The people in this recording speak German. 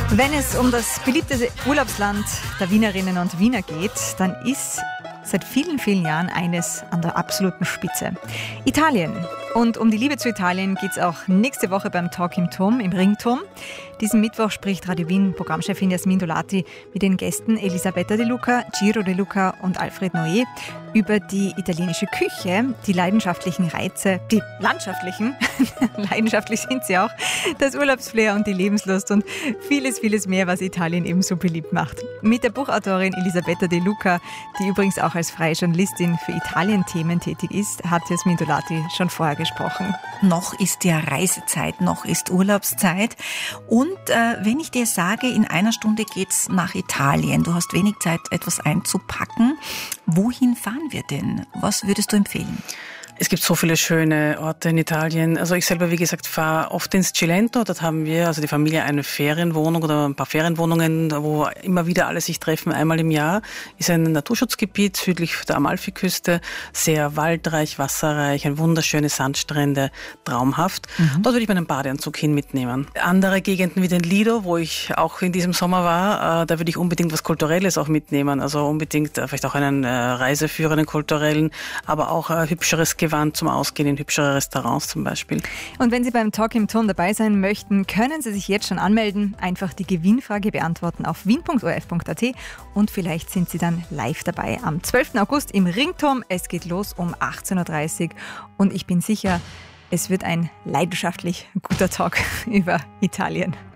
Wenn es um das beliebte Urlaubsland der Wienerinnen und Wiener geht, dann ist seit vielen, vielen Jahren eines an der absoluten Spitze: Italien. Und um die Liebe zu Italien geht es auch nächste Woche beim Talk im Turm, im Ringturm. Diesen Mittwoch spricht Radio Wien Programmchefin Jasmin Dolati mit den Gästen Elisabetta De Luca, Giro De Luca und Alfred Noé über die italienische Küche, die leidenschaftlichen Reize, die landschaftlichen, leidenschaftlich sind sie auch, das Urlaubsflair und die Lebenslust und vieles, vieles mehr, was Italien eben so beliebt macht. Mit der Buchautorin Elisabetta De Luca, die übrigens auch als freie Journalistin für Italien-Themen tätig ist, hat Jasmin Dolati schon vorher gesprochen. Noch ist ja Reisezeit, noch ist Urlaubszeit. Und wenn ich dir sage, in einer Stunde geht's nach Italien, du hast wenig Zeit, etwas einzupacken, wohin fahren wir denn? Was würdest du empfehlen? Es gibt so viele schöne Orte in Italien. Also ich selber, wie gesagt, fahre oft ins Cilento. Dort haben wir, also die Familie, eine Ferienwohnung oder ein paar Ferienwohnungen, wo immer wieder alle sich treffen, einmal im Jahr. Ist ein Naturschutzgebiet südlich der Amalfiküste, sehr waldreich, wasserreich, ein wunderschöne Sandstrände, traumhaft. Dort würde ich meinen Badeanzug hin mitnehmen. Andere Gegenden wie den Lido, wo ich auch in diesem Sommer war, da würde ich unbedingt was Kulturelles auch mitnehmen. Also unbedingt vielleicht auch einen Reiseführer, einen kulturellen, aber auch hübscheres Gewand zum Ausgehen in hübschere Restaurants zum Beispiel. Und wenn Sie beim Talk im Turm dabei sein möchten, können Sie sich jetzt schon anmelden, einfach die Gewinnfrage beantworten auf wien.orf.at und vielleicht sind Sie dann live dabei am 12. August im Ringturm. Es geht los um 18.30 Uhr und ich bin sicher, es wird ein leidenschaftlich guter Talk über Italien.